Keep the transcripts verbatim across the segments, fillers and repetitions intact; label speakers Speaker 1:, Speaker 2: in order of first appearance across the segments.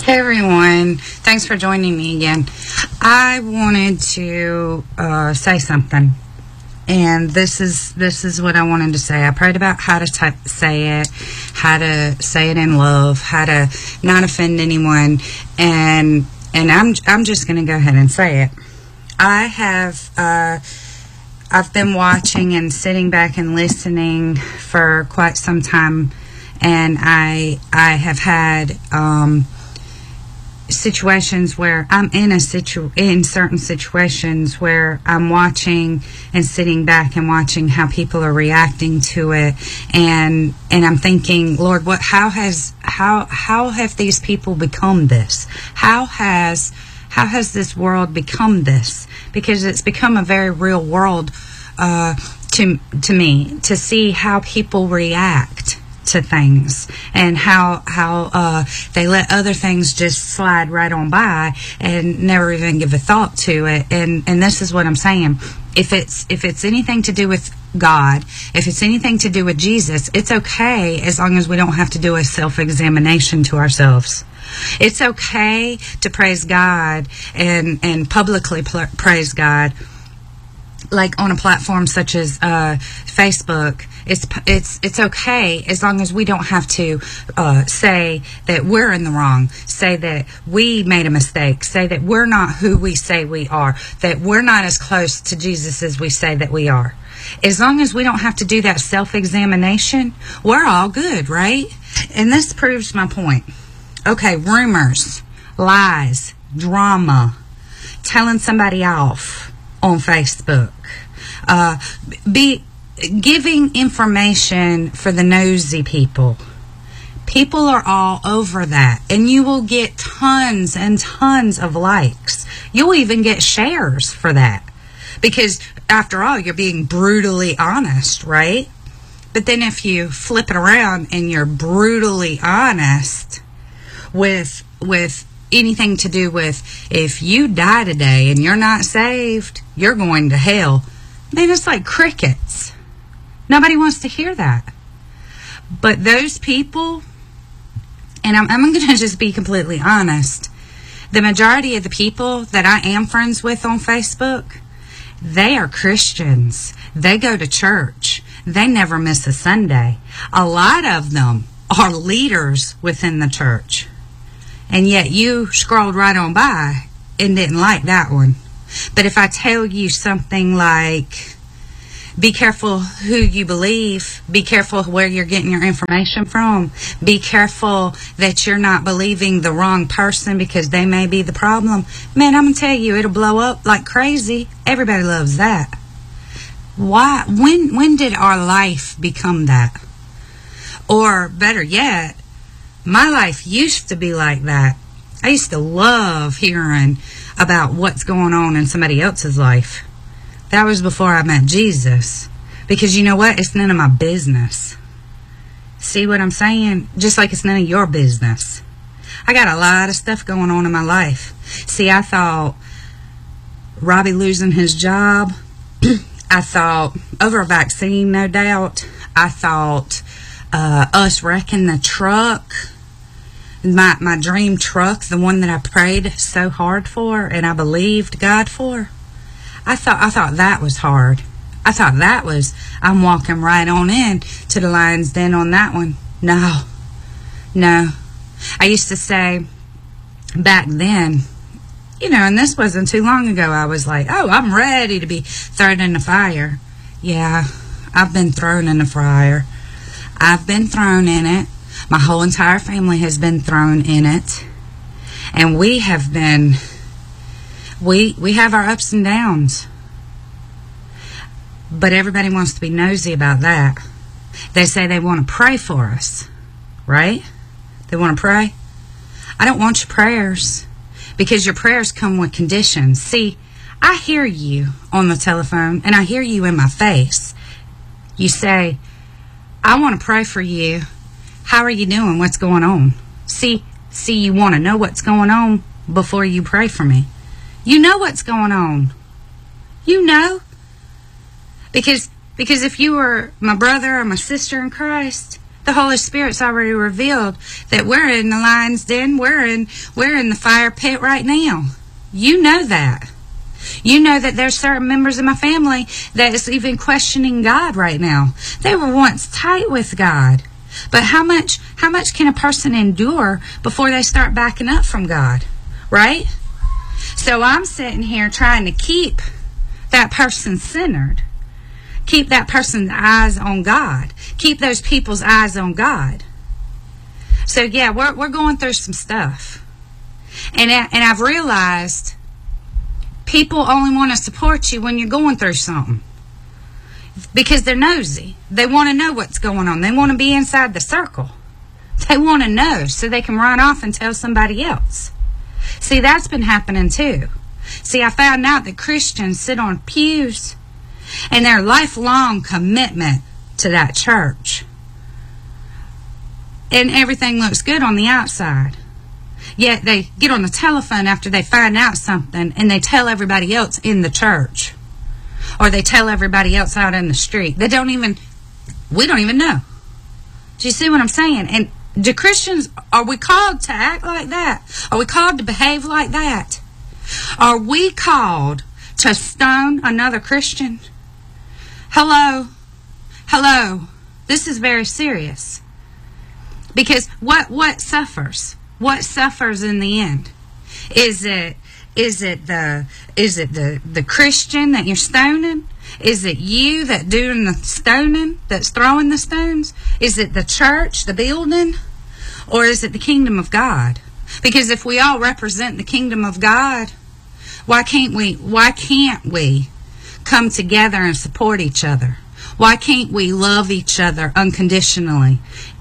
Speaker 1: everyone, thanks for joining me again. I wanted to uh, say something, and this is this is what I wanted to say. I prayed about how to type, say it, how to say it in love, how to not offend anyone, and and I'm I'm just going to go ahead and say it. I have uh, I've been watching and sitting back and listening for quite some time, and I I have had. Um, situations where I'm in a situ in certain situations where I'm watching and sitting back and watching how people are reacting to it, and and I'm thinking, Lord, what how has how how have these people become this? How has how has this world become this? Because it's become a very real world uh, to to me, to see how people react to things, and how how uh, they let other things just slide right on by and never even give a thought to it. And and this is what I'm saying. If it's if it's anything to do with God, if it's anything to do with Jesus, it's okay as long as we don't have to do a self-examination to ourselves. It's okay to praise God and and publicly pl- praise God, like on a platform such as uh, Facebook. It's it's it's okay as long as we don't have to uh, say that we're in the wrong, say that we made a mistake, say that we're not who we say we are, that we're not as close to Jesus as we say that we are. As long as we don't have to do that self-examination, we're all good, right? And this proves my point. Okay, rumors, lies, drama, telling somebody off on Facebook, uh, be giving information for the nosy people. People are all over that, and you will get tons and tons of likes. You'll even get shares for that, because after all, you're being brutally honest, right? But then if you flip it around and you're brutally honest with with anything to do with, if you die today and you're not saved, you're going to hell, man, it's like crickets. Nobody wants to hear that. But those people, and I'm, I'm going to just be completely honest, the majority of the people that I am friends with on Facebook, they are Christians. They go to church. They never miss a Sunday. A lot of them are leaders within the church. And yet you scrolled right on by and didn't like that one. But if I tell you something like, be careful who you believe, be careful where you're getting your information from, be careful that you're not believing the wrong person because they may be the problem, man, I'm going to tell you, it'll blow up like crazy. Everybody loves that. Why? When, when did our life become that? Or better yet, my life used to be like that. I used to love hearing about what's going on in somebody else's life. That was before I met Jesus. Because you know what? It's none of my business. See what I'm saying? Just like it's none of your business. I got a lot of stuff going on in my life. See, I thought Robbie losing his job. I thought over a vaccine, no doubt. I thought uh, us wrecking the truck. My, my dream truck, the one that I prayed so hard for and I believed God for. I thought I thought that was hard. I thought that was, I'm walking right on in to the lion's den on that one. No. No. I used to say back then, you know, and this wasn't too long ago, I was like, oh, I'm ready to be thrown in the fire. Yeah, I've been thrown in the fire. I've been thrown in it. My whole entire family has been thrown in it. And we have been... We we have our ups and downs. But everybody wants to be nosy about that. They say they want to pray for us, right? They want to pray. I don't want your prayers, because your prayers come with conditions. See, I hear you on the telephone, and I hear you in my face. You say, I want to pray for you. How are you doing? What's going on? See, see, you want to know what's going on before you pray for me. You know what's going on. You know. Because because if you were my brother or my sister in Christ, The Holy Spirit's already revealed that we're in the lion's den. We're in, we're in the fire pit right now. You know that. You know that there's certain members of my family that is even questioning God right now. They were once tight with God. But how much, how much can a person endure before they start backing up from God? Right? So I'm sitting here trying to keep that person centered. Keep that person's eyes on God. Keep those people's eyes on God. So yeah, we're we're going through some stuff. And I, and I've realized people only want to support you when you're going through something. Because they're nosy. They want to know what's going on. They want to be inside the circle. They want to know so they can run off and tell somebody else. See, that's been happening too. See, I found out that Christians sit on pews and their lifelong commitment to that church. And everything looks good on the outside. Yet they get on the telephone after they find out something and they tell everybody else in the church. Or they tell everybody else out in the street. They don't even, we don't even know. Do you see what I'm saying? And do Christians, are we called to act like that? Are we called to behave like that? Are we called to stone another Christian? Hello? Hello? This is very serious. Because what, what suffers? What suffers in the end? Is it Is it the is it the, the Christian that you're stoning? Is it you that doing the stoning, that's throwing the stones? Is it the church, the building? Or is it the kingdom of God? Because if we all represent the kingdom of God, why can't we why can't we come together and support each other? Why can't we love each other unconditionally?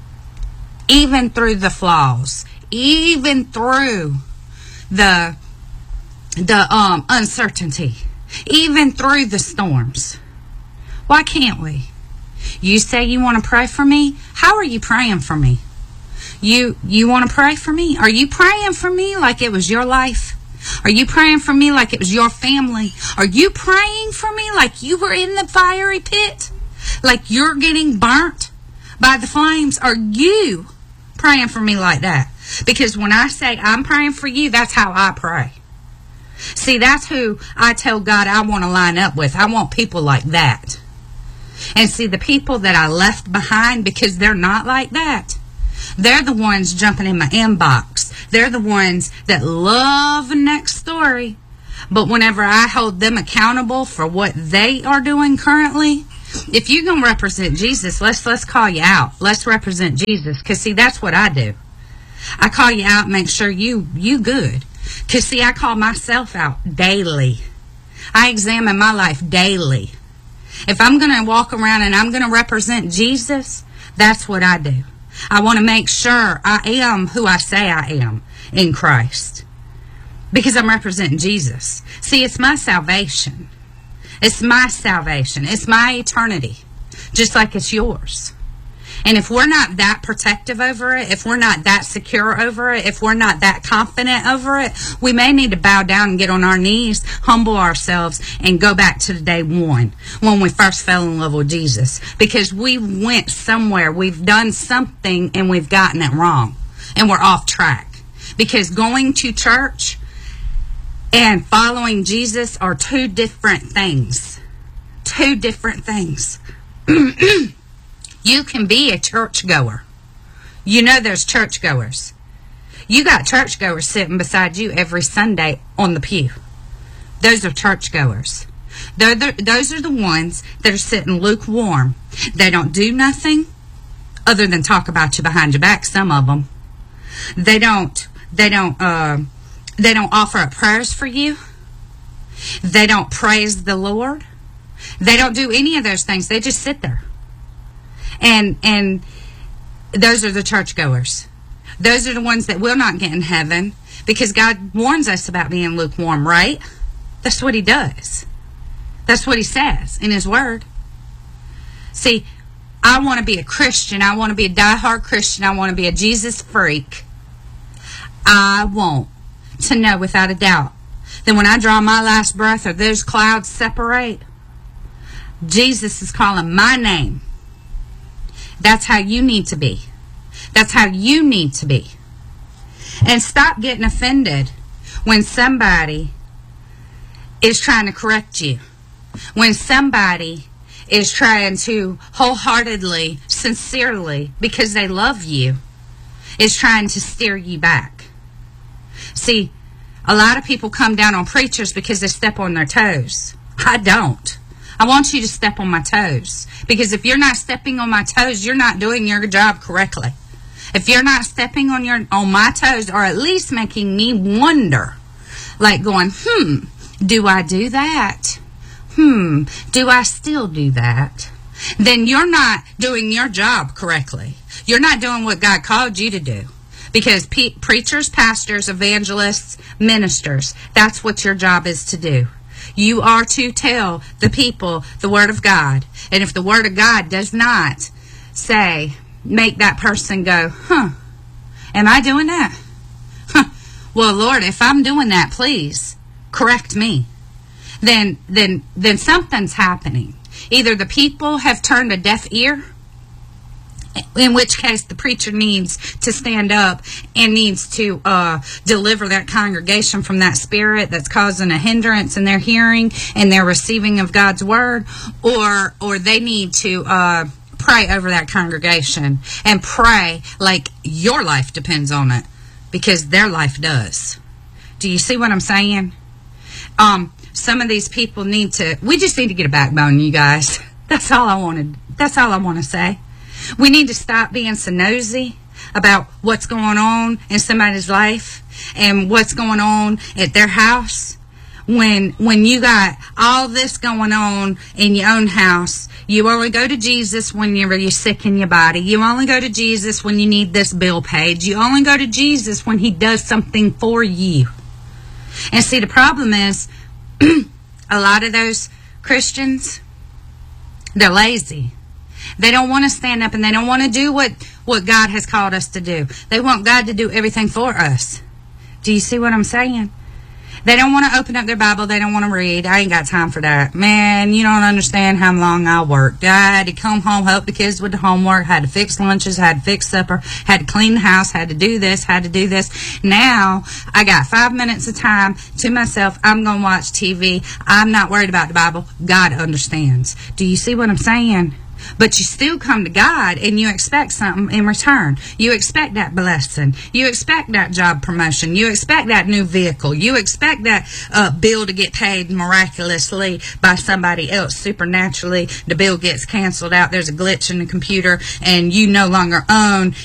Speaker 1: Even through the flaws, even through the the um, uncertainty, even through the storms. Why can't we? You say you want to pray for me. How are you praying for me? You you want to pray for me? Are you praying for me like it was your life? Are you praying for me like it was your family? Are you praying for me like you were in the fiery pit? Like you're getting burnt by the flames? Are you praying for me like that? Because when I say I'm praying for you, that's how I pray. See, that's who I tell God I want to line up with. I want people like that. And see, the people that I left behind, because they're not like that, they're the ones jumping in my inbox. They're the ones that love the next story. But whenever I hold them accountable for what they are doing currently, if you're going to represent Jesus, let's let's call you out. Let's represent Jesus. Because, see, that's what I do. I call you out and make sure you, you good. Because, see, I call myself out daily. I examine my life daily. If I'm going to walk around and I'm going to represent Jesus, that's what I do. I want to make sure I am who I say I am in Christ. Because I'm representing Jesus. See, it's my salvation. It's my salvation. It's my eternity. Just like it's yours. And if we're not that protective over it, if we're not that secure over it, if we're not that confident over it, we may need to bow down and get on our knees, humble ourselves, and go back to day one when we first fell in love with Jesus. Because we went somewhere, we've done something, and we've gotten it wrong. And we're off track. Because going to church and following Jesus are two different things. Two different things. You can be a churchgoer. You know there's churchgoers. You got churchgoers sitting beside you every Sunday on the pew. Those are churchgoers. They're the, those are the ones that are sitting lukewarm. They don't do nothing other than talk about you behind your back, some of them. They don't, they don't, uh, they don't offer up prayers for you. They don't praise the Lord. They don't do any of those things. They just sit there. And and those are the churchgoers. Those are the ones that will not get in heaven, because God warns us about being lukewarm, right? That's what he does. That's what he says in his word. See, I want to be a Christian. I want to be a diehard Christian. I want to be a Jesus freak. I want to know without a doubt that when I draw my last breath or those clouds separate, Jesus is calling my name. That's how you need to be. That's how you need to be. And stop getting offended when somebody is trying to correct you. When somebody is trying to wholeheartedly, sincerely, because they love you, is trying to steer you back. See, a lot of people come down on preachers because they step on their toes. I don't. I want you to step on my toes. Because if you're not stepping on my toes, you're not doing your job correctly. If you're not stepping on your on my toes, or at least making me wonder, like going, hmm, do I do that? Hmm, do I still do that? Then you're not doing your job correctly. You're not doing what God called you to do. Because pe- preachers, pastors, evangelists, ministers, that's what your job is to do. You are to tell the people the Word of God. And if the Word of God does not say, make that person go, huh, am I doing that? Huh. Well, Lord, if I'm doing that, please correct me. Then, then, then something's happening. Either the people have turned a deaf ear, in which case the preacher needs to stand up and needs to uh, deliver that congregation from that spirit that's causing a hindrance in their hearing and their receiving of God's word, or or they need to uh, pray over that congregation and pray like your life depends on it, because their life does. Do you see what I'm saying? Um, some of these people need to, we just need to get a backbone, you guys. That's all I wanted. That's all I want to say. We need to stop being so nosy about what's going on in somebody's life and what's going on at their house. When when you got all this going on in your own house, you only go to Jesus when you're, you're sick in your body. You only go to Jesus when you need this bill paid. You only go to Jesus when he does something for you. And see, the problem is, a lot of those Christians, they're lazy. They don't want to stand up and they don't want to do what, what God has called us to do. They want God to do everything for us. Do you see what I'm saying? They don't want to open up their Bible. They don't want to read. I ain't got time for that. Man, you don't understand how long I worked. I had to come home, help the kids with the homework, had to fix lunches, had to fix supper, had to clean the house, had to do this, had to do this. Now, I got five minutes of time to myself. I'm going to watch T V. I'm not worried about the Bible. God understands. Do you see what I'm saying? But you still come to God and you expect something in return. You expect that blessing. You expect that job promotion. You expect that new vehicle. You expect that uh, bill to get paid miraculously by somebody else supernaturally. The bill gets canceled out. There's a glitch in the computer and you no longer own